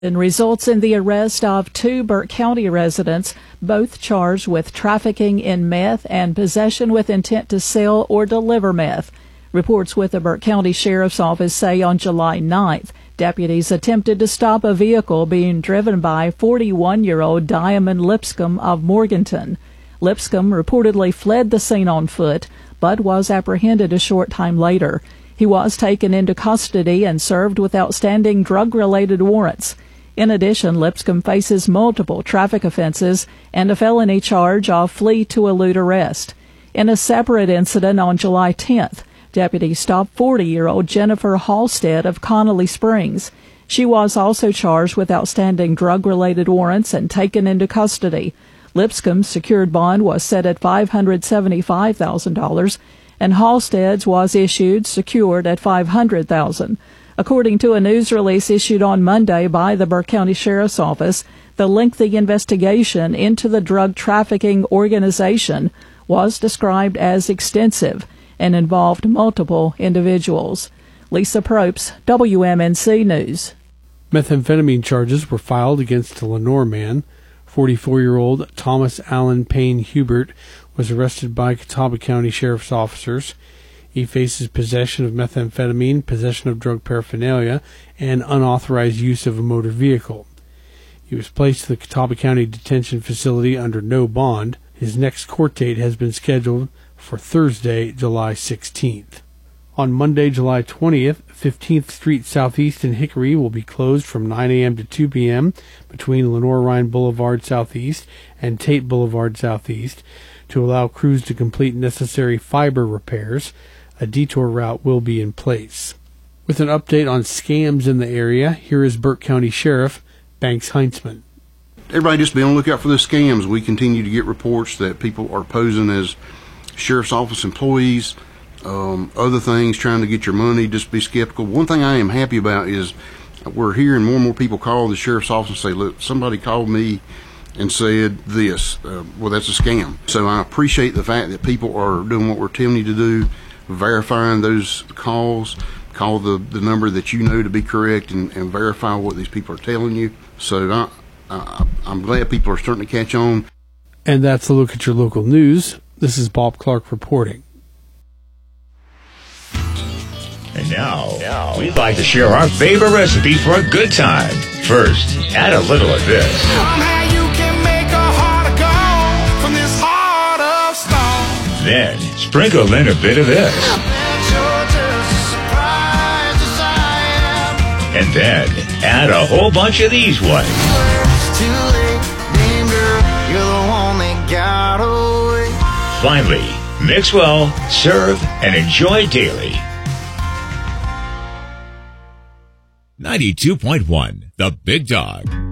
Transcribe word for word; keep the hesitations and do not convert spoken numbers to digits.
And results in the arrest of two Burke County residents, both charged with trafficking in meth and possession with intent to sell or deliver meth. Reports with the Burke County Sheriff's Office say on July ninth, deputies attempted to stop a vehicle being driven by forty-one-year-old Diamond Lipscomb of Morganton. Lipscomb reportedly fled the scene on foot, but was apprehended a short time later. He was taken into custody and served with outstanding drug-related warrants. In addition, Lipscomb faces multiple traffic offenses and a felony charge of flee to elude arrest. In a separate incident on July tenth, deputies stopped forty-year-old Jennifer Halstead of Connolly Springs. She was also charged with outstanding drug-related warrants and taken into custody. Lipscomb's secured bond was set at five hundred seventy-five thousand dollars, and Halstead's was issued secured at five hundred thousand dollars. According to a news release issued on Monday by the Burke County Sheriff's Office, the lengthy investigation into the drug trafficking organization was described as extensive and involved multiple individuals. Lisa Probst, W M N C News. Methamphetamine charges were filed against a Lenore man. forty-four-year-old Thomas Allen Payne Hubert was arrested by Catawba County Sheriff's officers. He faces possession of methamphetamine, possession of drug paraphernalia, and unauthorized use of a motor vehicle. He was placed in the Catawba County Detention Facility under no bond. His next court date has been scheduled for Thursday, July sixteenth. On Monday, July twentieth, fifteenth Street Southeast in Hickory will be closed from nine a.m. to two p.m. between Lenore-Rhine Boulevard Southeast and Tate Boulevard Southeast to allow crews to complete necessary fiber repairs. A detour route will be in place. With an update on scams in the area, here is Burke County Sheriff Banks Heintzman. Everybody just be on the lookout for the scams. We continue to get reports that people are posing as Sheriff's Office employees, um, other things, trying to get your money. Just be skeptical. One thing I am happy about is we're hearing more and more people call the Sheriff's Office and say, look, somebody called me and said this. Uh, well, that's a scam. So I appreciate the fact that people are doing what we're telling you to do, verifying those calls. Call the, the number that you know to be correct and, and verify what these people are telling you. So I, I, I'm glad people are starting to catch on. And that's a look at your local news. This is Bob Clark reporting. And now, now, we'd like to share our favorite recipe for a good time. First, add a little of this. Somehow you can make a heart of gold from this heart of stone. Then, sprinkle in a bit of this. And then, add a whole bunch of these ones. Too late, damn girl, you're the one that got away. Finally, mix well, serve, and enjoy daily. ninety-two point one, The Big Dog.